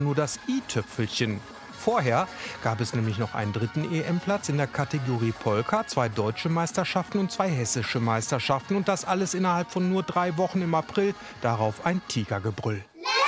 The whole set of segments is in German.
nur das i-Tüpfelchen. Vorher gab es nämlich noch einen dritten EM-Platz in der Kategorie Polka, 2 deutsche Meisterschaften und 2 hessische Meisterschaften. Und das alles innerhalb von nur 3 Wochen im April. Darauf ein Tigergebrüll.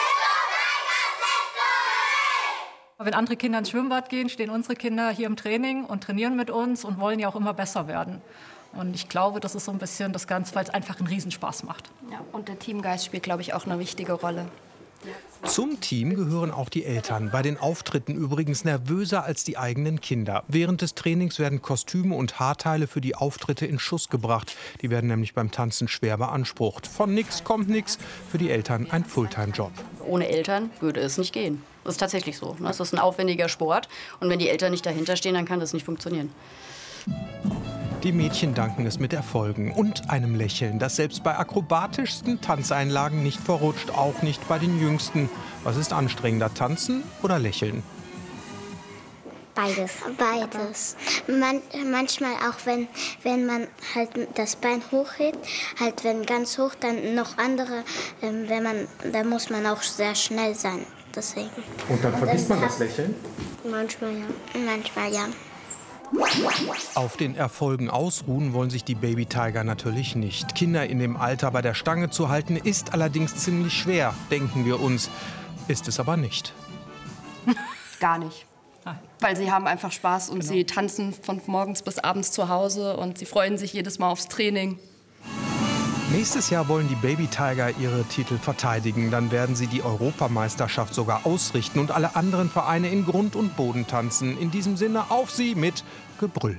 Wenn andere Kinder ins Schwimmbad gehen, stehen unsere Kinder hier im Training und trainieren mit uns und wollen ja auch immer besser werden. Und ich glaube, das ist so ein bisschen das Ganze, weil es einfach einen Riesenspaß macht. Ja, und der Teamgeist spielt, glaube ich, auch eine wichtige Rolle. Zum Team gehören auch die Eltern. Bei den Auftritten übrigens nervöser als die eigenen Kinder. Während des Trainings werden Kostüme und Haarteile für die Auftritte in Schuss gebracht. Die werden nämlich beim Tanzen schwer beansprucht. Von nix kommt nix. Für die Eltern ein Fulltime-Job. Ohne Eltern würde es nicht gehen. Das ist tatsächlich so. Das ist ein aufwendiger Sport. Und wenn die Eltern nicht dahinter stehen, dann kann das nicht funktionieren. Die Mädchen danken es mit Erfolgen und einem Lächeln, das selbst bei akrobatischsten Tanzeinlagen nicht verrutscht, auch nicht bei den Jüngsten. Was ist anstrengender, tanzen oder lächeln? Beides. Beides. Manchmal auch, wenn man halt das Bein hochhebt, halt wenn ganz hoch, dann noch andere, da muss man auch sehr schnell sein. Deswegen. Und dann vergisst man das Lächeln? Manchmal ja. Manchmal ja. Auf den Erfolgen ausruhen wollen sich die Baby Tiger natürlich nicht. Kinder in dem Alter bei der Stange zu halten, ist allerdings ziemlich schwer, denken wir uns. Ist es aber nicht. Gar nicht. Weil sie haben einfach Spaß und sie tanzen von morgens bis abends zu Hause und sie freuen sich jedes Mal aufs Training. Nächstes Jahr wollen die Baby Tiger ihre Titel verteidigen. Dann werden sie die Europameisterschaft sogar ausrichten und alle anderen Vereine in Grund und Boden tanzen. In diesem Sinne auf sie mit Gebrüll.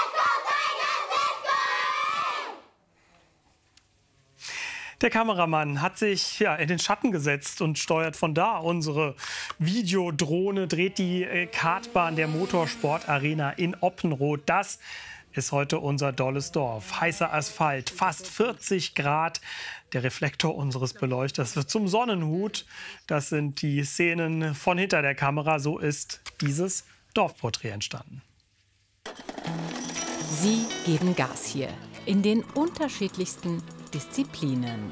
Der Kameramann hat sich in den Schatten gesetzt und steuert von da unsere Videodrohne, dreht die Kartbahn der Motorsportarena in Oppenroth. Das ist heute unser dolles Dorf. Heißer Asphalt, fast 40 Grad. Der Reflektor unseres Beleuchters wird zum Sonnenhut. Das sind die Szenen von hinter der Kamera. So ist dieses Dorfporträt entstanden. Sie geben Gas hier in den unterschiedlichsten Disziplinen.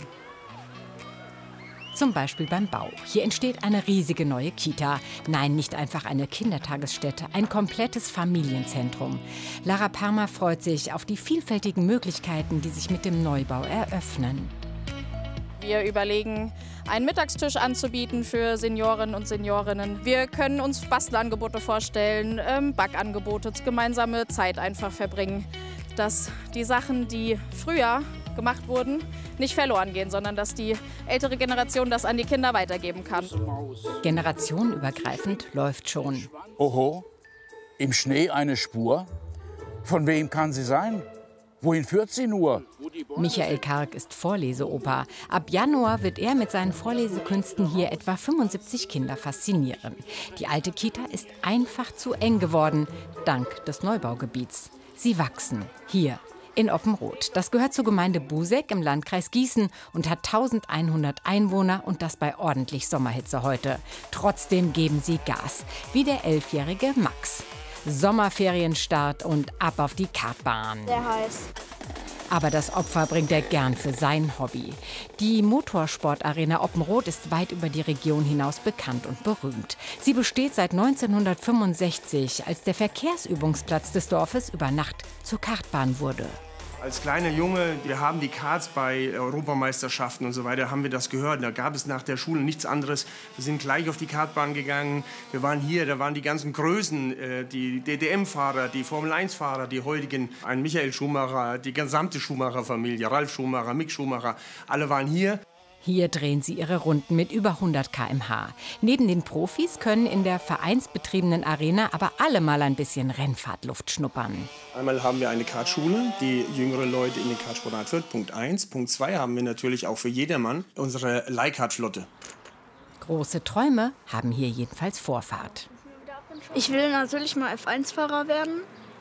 Zum Beispiel beim Bau. Hier entsteht eine riesige neue Kita. Nein, nicht einfach eine Kindertagesstätte, ein komplettes Familienzentrum. Lara Permer freut sich auf die vielfältigen Möglichkeiten, die sich mit dem Neubau eröffnen. Wir überlegen, einen Mittagstisch anzubieten für Seniorinnen und Seniorinnen. Wir können uns Bastelangebote vorstellen, Backangebote, gemeinsame Zeit einfach verbringen. Dass die Sachen, die früher gemacht wurden, nicht verloren gehen, sondern dass die ältere Generation das an die Kinder weitergeben kann. Generationenübergreifend läuft schon. Oho, im Schnee eine Spur? Von wem kann sie sein? Wohin führt sie nur? Michael Karg ist Vorleseopa. Ab Januar wird er mit seinen Vorlesekünsten hier etwa 75 Kinder faszinieren. Die alte Kita ist einfach zu eng geworden, dank des Neubaugebiets. Sie wachsen hier in Oppenroth. Das gehört zur Gemeinde Buseck im Landkreis Gießen und hat 1100 Einwohner und das bei ordentlich Sommerhitze heute. Trotzdem geben sie Gas, wie der 11-jährige Max. Sommerferienstart und ab auf die Kartbahn. Sehr heiß. Aber das Opfer bringt er gern für sein Hobby. Die Motorsportarena Oppenroth ist weit über die Region hinaus bekannt und berühmt. Sie besteht seit 1965, als der Verkehrsübungsplatz des Dorfes über Nacht zur Kartbahn wurde. Als kleiner Junge, wir haben die Karts bei Europameisterschaften und so weiter, haben wir das gehört. Da gab es nach der Schule nichts anderes. Wir sind gleich auf die Kartbahn gegangen. Wir waren hier, da waren die ganzen Größen, die DTM-Fahrer, die Formel-1-Fahrer, die heutigen, ein Michael Schumacher, die gesamte Schumacher-Familie, Ralf Schumacher, Mick Schumacher, alle waren hier. Hier drehen sie ihre Runden mit über 100 km/h. Neben den Profis können in der vereinsbetriebenen Arena aber alle mal ein bisschen Rennfahrtluft schnuppern. Einmal haben wir eine Kartschule, die jüngere Leute in den Kartsport einführt. Punkt 1. Punkt 2 haben wir natürlich auch für jedermann unsere Leihkartflotte. Große Träume haben hier jedenfalls Vorfahrt. Ich will natürlich mal F1-Fahrer werden.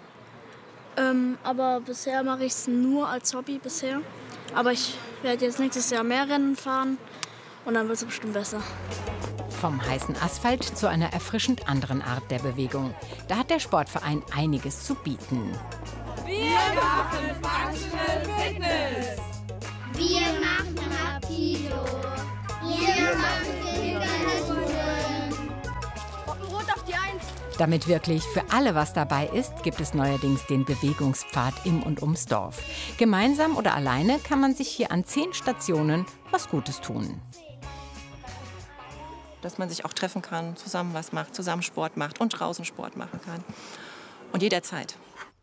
Aber bisher mache ich es nur als Hobby bisher. Aber ich werde jetzt nächstes Jahr mehr Rennen fahren und dann wird es bestimmt besser. Vom heißen Asphalt zu einer erfrischend anderen Art der Bewegung. Da hat der Sportverein einiges zu bieten. Wir machen Functional Fitness. Wir machen Rapido. Wir machen Kindertouren. Damit wirklich für alle was dabei ist, gibt es neuerdings den Bewegungspfad im und ums Dorf. Gemeinsam oder alleine kann man sich hier an 10 Stationen was Gutes tun. Dass man sich auch treffen kann, zusammen was macht, zusammen Sport macht und draußen Sport machen kann. Und jederzeit.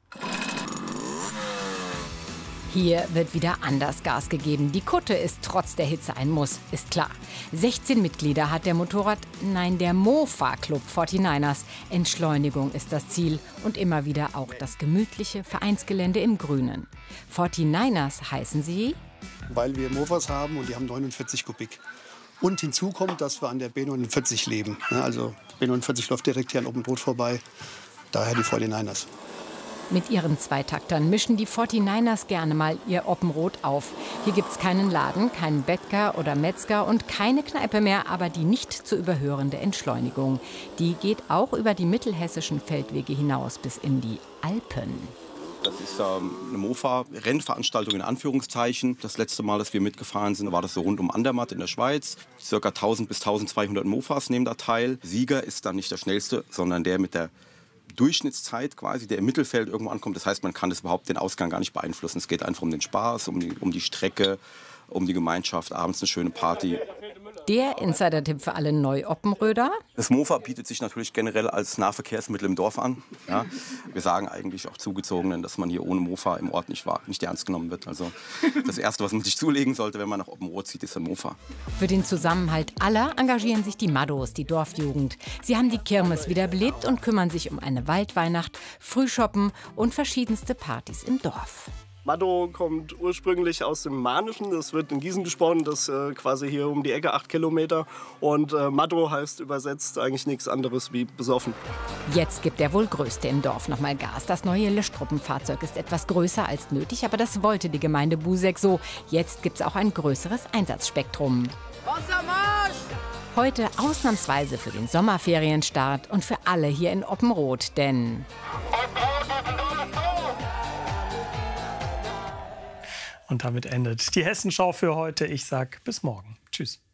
Hier wird wieder anders Gas gegeben. Die Kutte ist trotz der Hitze ein Muss, ist klar. 16 Mitglieder hat der der Mofa-Club 49ers. Entschleunigung ist das Ziel und immer wieder auch das gemütliche Vereinsgelände im Grünen. 49ers heißen sie, weil wir Mofas haben und die haben 49 Kubik. Und hinzu kommt, dass wir an der B49 leben. Also B49 läuft direkt hier an Oppenrot vorbei, daher die 49ers. Mit ihren Zweitaktern mischen die 49ers gerne mal ihr Oppenrot auf. Hier gibt's keinen Laden, keinen Bäcker oder Metzger und keine Kneipe mehr, aber die nicht zu überhörende Entschleunigung. Die geht auch über die mittelhessischen Feldwege hinaus bis in die Alpen. Das ist eine Mofa-Rennveranstaltung in Anführungszeichen. Das letzte Mal, dass wir mitgefahren sind, war das so rund um Andermatt in der Schweiz. Circa 1000 bis 1200 Mofas nehmen da teil. Sieger ist dann nicht der schnellste, sondern der mit der Durchschnittszeit quasi, der im Mittelfeld irgendwo ankommt. Das heißt, man kann das überhaupt den Ausgang gar nicht beeinflussen. Es geht einfach um den Spaß, um die Strecke, um die Gemeinschaft, abends eine schöne Party. Der Insider-Tipp für alle Neu-Oppenröder. Das Mofa bietet sich natürlich generell als Nahverkehrsmittel im Dorf an. Ja. Wir sagen eigentlich auch Zugezogenen, dass man hier ohne Mofa im Ort nicht ernst genommen wird. Also das Erste, was man sich zulegen sollte, wenn man nach Oppenrot zieht, ist ein Mofa. Für den Zusammenhalt aller engagieren sich die Maddos, die Dorfjugend. Sie haben die Kirmes wiederbelebt und kümmern sich um eine Waldweihnacht, Frühshoppen und verschiedenste Partys im Dorf. Maddo kommt ursprünglich aus dem Manischen, das wird in Gießen gesponnen, das quasi hier um die Ecke 8 Kilometer. Und Maddo heißt übersetzt eigentlich nichts anderes wie besoffen. Jetzt gibt der wohl Größte im Dorf noch mal Gas. Das neue Löschtruppenfahrzeug ist etwas größer als nötig, aber das wollte die Gemeinde Buseck so. Jetzt gibt es auch ein größeres Einsatzspektrum. Wassermarsch! Heute ausnahmsweise für den Sommerferienstart und für alle hier in Oppenrot, denn und damit endet die Hessenschau für heute. Ich sag bis morgen. Tschüss.